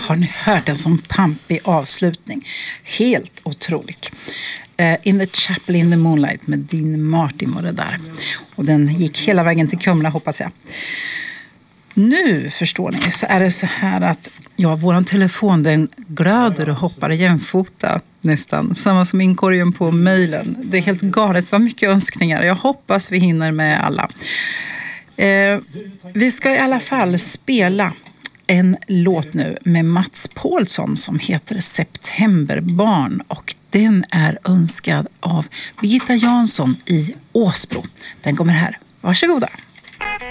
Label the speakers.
Speaker 1: Har ni hört en sån pampig avslutning? Helt otroligt. In the Chapel in the Moonlight med Dean Martin var det där. Och den gick hela vägen till Kumla, hoppas jag. Nu förstår ni så är det så här att våran telefon den glöder och hoppar jämfota nästan. Samma som inkorgen på mejlen. Det är helt galet vad mycket önskningar. Jag hoppas vi hinner med alla. Vi ska i alla fall spela en låt nu med Mats Paulsson som heter Septemberbarn. Och den är önskad av Birgitta Jansson i Åsbro. Den kommer här. Varsågoda.